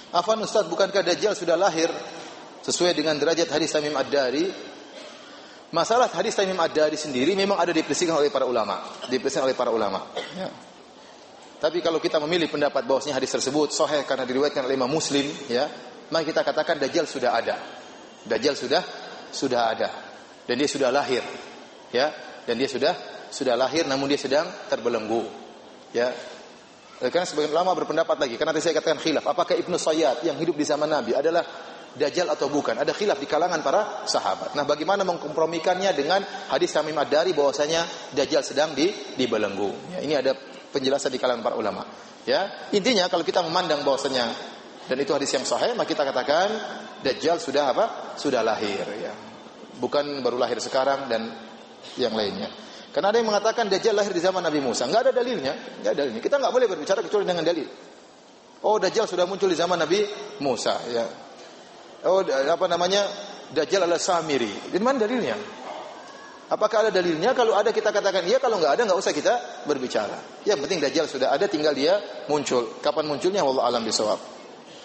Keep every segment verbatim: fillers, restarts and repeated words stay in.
Afwan Ustaz, bukankah Dajjal sudah lahir sesuai dengan derajat hadis Tamim Ad-Dari? Masalah hadis Tamim Ad-Dari sendiri memang ada diperselisihkan oleh para ulama, diperselisihkan oleh para ulama. Ya. Tapi kalau kita memilih pendapat bahwasanya hadis tersebut sahih karena diriwayatkan oleh Imam Muslim, ya, maka kita katakan Dajjal sudah ada. Dajjal sudah sudah ada dan dia sudah lahir. Ya, dan dia sudah sudah lahir namun dia sedang terbelenggu. Ya. Karena sebagian ulama berpendapat lagi, karena tadi saya katakan khilaf, apakah Ibnu Sayyad yang hidup di zaman Nabi adalah Dajjal atau bukan? Ada khilaf di kalangan para sahabat. Nah, bagaimana mengkompromikannya dengan hadis Tamim Ad-Dari bahwasanya Dajjal sedang di dibelenggu. Ya, ini ada penjelasan di kalangan para ulama. Ya, intinya kalau kita memandang bahwasanya dan itu hadis yang sahih, maka kita katakan Dajjal sudah apa? Sudah lahir, ya. Bukan baru lahir sekarang dan yang lainnya. Karena ada yang mengatakan Dajjal lahir di zaman Nabi Musa. Enggak ada dalilnya, enggak ada dalilnya. Kita enggak boleh berbicara kecuali dengan dalil. Oh, Dajjal sudah muncul di zaman Nabi Musa, ya. Oh, apa namanya? Dajjal adalah Samiri. Di mana dalilnya? Apakah ada dalilnya? Kalau ada kita katakan iya, kalau enggak ada enggak usah kita berbicara. Yang penting Dajjal sudah ada, tinggal dia muncul. Kapan munculnya wallahu alam bisawab.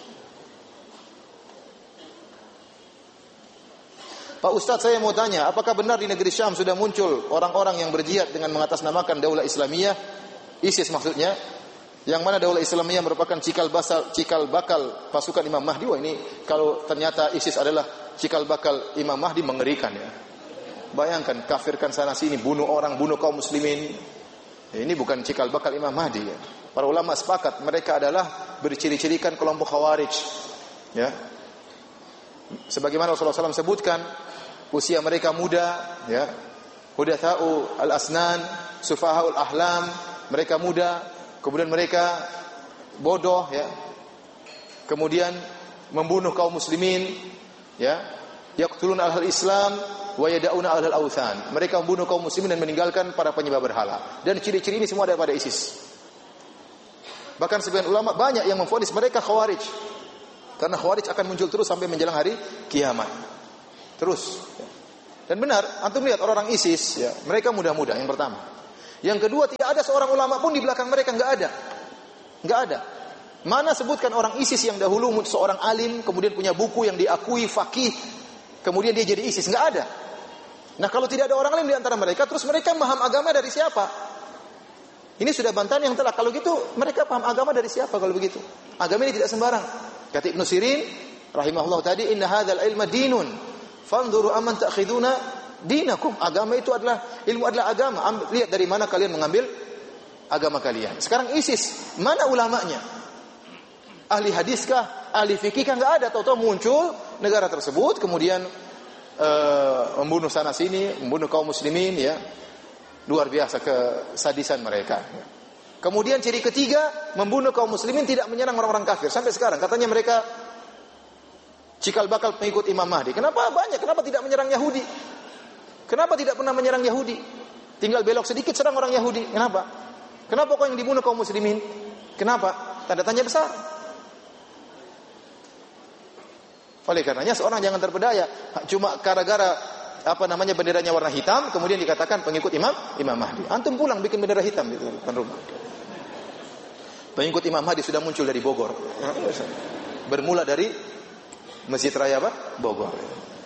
Pak Ustadz, saya mau tanya, apakah benar di negeri Syam sudah muncul orang-orang yang berjihad dengan mengatasnamakan Daulah Islamiyah, ISIS maksudnya, yang mana Daulah Islamiyah merupakan cikal basal, cikal bakal pasukan Imam Mahdi? Wah, ini kalau ternyata ISIS adalah cikal bakal Imam Mahdi, mengerikan, ya. Bayangkan, kafirkan sana sini, bunuh orang, bunuh kaum muslimin. Ya, ini bukan cikal bakal Imam Mahdi, ya. Para ulama sepakat mereka adalah berciri-cirikan kelompok Khawarij, ya. Sebagaimana Rasulullah shallallahu alaihi wasallam sebutkan, usia mereka muda, ya, hudatsa'u al-asnan, sufaha'ul ahlam, mereka muda, kemudian mereka bodoh, ya, kemudian membunuh kaum muslimin, ya, yaqtuluna ahlal Islam wa yada'una ahlal awthan, mereka membunuh kaum muslimin dan meninggalkan para penyembah berhala. Dan ciri-ciri ini semua ada pada ISIS. Bahkan sebagian ulama banyak yang memvonis mereka Khawarij. Karena Khawarij akan muncul terus sampai menjelang hari kiamat. Terus. Dan benar, antum lihat orang ISIS, ya, mereka muda-muda yang pertama. Yang kedua, tidak ada seorang ulama pun di belakang mereka, enggak ada. Enggak ada. Mana sebutkan orang ISIS yang dahulu seorang alim, kemudian punya buku yang diakui faqih, kemudian dia jadi ISIS, enggak ada. Nah, kalau tidak ada orang alim di antara mereka, terus mereka paham agama dari siapa? Ini sudah bantahan yang telah. Kalau gitu, mereka paham agama dari siapa kalau begitu? Agama ini tidak sembarang. Kata Ibnu Sirin rahimahullah tadi, inna hadzal ilma dinun fanzuru amman ta'khiduna dinakum. Agama itu adalah, ilmu adalah agama. Ambil, lihat dari mana kalian mengambil agama kalian. Sekarang ISIS, mana ulamanya? Ahli hadiskah? Ahli fikihkah? Enggak ada. Tahu-tahu muncul negara tersebut, kemudian uh, membunuh sana sini, membunuh kaum muslimin, ya. Luar biasa kesadisan mereka. Kemudian ciri ketiga, membunuh kaum muslimin, tidak menyerang orang-orang kafir. Sampai sekarang katanya mereka cikal bakal pengikut Imam Mahdi. Kenapa banyak? Kenapa tidak menyerang Yahudi? Kenapa tidak pernah menyerang Yahudi? Tinggal belok sedikit serang orang Yahudi. Kenapa? Kenapa kau yang dibunuh kaum muslimin? Kenapa? Tanda tanya besar. Oleh karenanya seorang jangan terpedaya cuma gara-gara apa namanya benderanya warna hitam, kemudian dikatakan pengikut Imam Imam Mahdi. Antum pulang bikin bendera hitam di depan rumah. Pengikut Imam Mahdi sudah muncul dari Bogor. Bermula dari Masjid Raya apa? Bogor.